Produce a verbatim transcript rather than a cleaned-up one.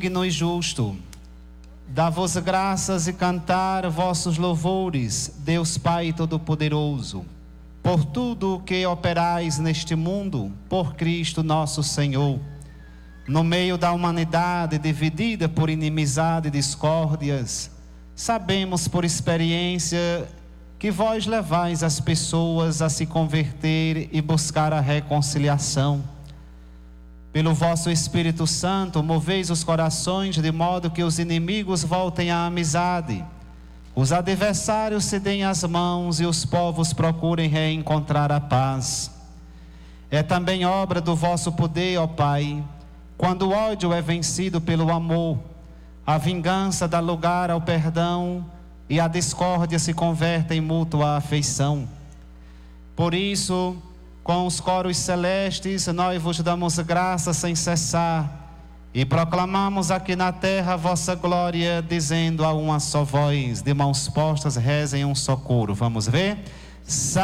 digno e justo. Dá-vos graças e cantar vossos louvores, Deus Pai Todo-Poderoso, por tudo o que operais neste mundo, por Cristo nosso Senhor. No meio da humanidade dividida por inimizade e discórdias, sabemos por experiência que vós levais as pessoas a se converter e buscar a reconciliação. Pelo vosso Espírito Santo, moveis os corações de modo que os inimigos voltem à amizade, os adversários se deem as mãos e os povos procurem reencontrar a paz. É também obra do vosso poder, ó Pai, quando o ódio é vencido pelo amor, a vingança dá lugar ao perdão e a discórdia se converte em mútua afeição. Por isso, com os coros celestes, nós vos damos graça sem cessar e proclamamos aqui na terra a vossa glória, dizendo a uma só voz, de mãos postas, rezem um só coro. Vamos ver?